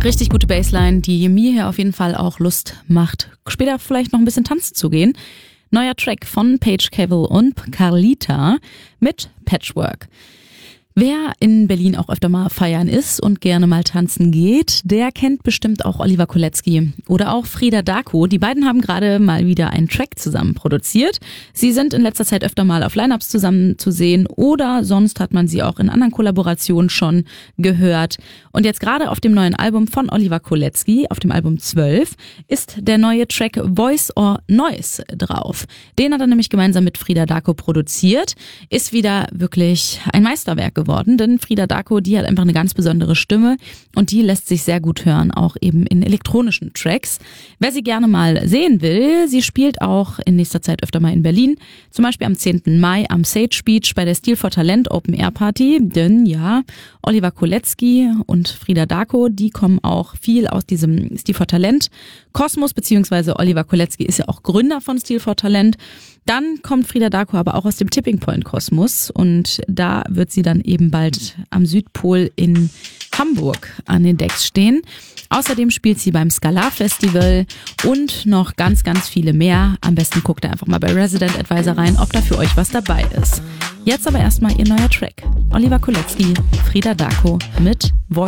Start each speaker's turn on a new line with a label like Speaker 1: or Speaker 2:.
Speaker 1: Richtig gute Bassline, die mir hier auf jeden Fall auch Lust macht, später vielleicht noch ein bisschen tanzen zu gehen. Neuer Track von Paige Cavill und Carlita mit Patchwork. Wer in Berlin auch öfter mal feiern ist und gerne mal tanzen geht, der kennt bestimmt auch Oliver Kolecki oder auch Frida Darko. Die beiden haben gerade mal wieder einen Track zusammen produziert. Sie sind in letzter Zeit öfter mal auf Line-Ups zusammen zu sehen oder sonst hat man sie auch in anderen Kollaborationen schon gehört. Und jetzt gerade auf dem neuen Album von Oliver Kolecki, auf dem Album 12, ist der neue Track Voice or Noise drauf. Den hat er nämlich gemeinsam mit Frida Darko produziert. Ist wieder wirklich ein Meisterwerk geworden, denn Frida Darko, die hat einfach eine ganz besondere Stimme und die lässt sich sehr gut hören, auch eben in elektronischen Tracks. Wer sie gerne mal sehen will, sie spielt auch in nächster Zeit öfter mal in Berlin, zum Beispiel am 10. Mai am Sage Beach bei der Stil for Talent Open Air Party, denn ja, Oliver Kolecki und Frida Darko, die kommen auch viel aus diesem Stil for Talent Kosmos, beziehungsweise Oliver Kolecki ist ja auch Gründer von Stil for Talent. Dann kommt Frida Darko aber auch aus dem Tipping Point Kosmos und da wird sie dann eben bald am Südpol in Hamburg an den Decks stehen. Außerdem spielt sie beim Skalar Festival und noch ganz, ganz viele mehr. Am besten guckt ihr einfach mal bei Resident Advisor rein, ob da für euch was dabei ist. Jetzt aber erstmal ihr neuer Track. Oliver Kolecki, Frida Darko mit Voice